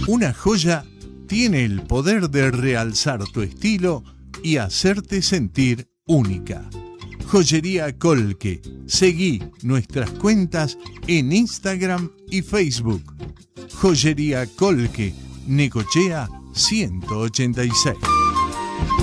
Una joya tiene el poder de realzar tu estilo y hacerte sentir única. Joyería Colque. Seguí nuestras cuentas en Instagram y Facebook. Joyería Colque, Necochea 186.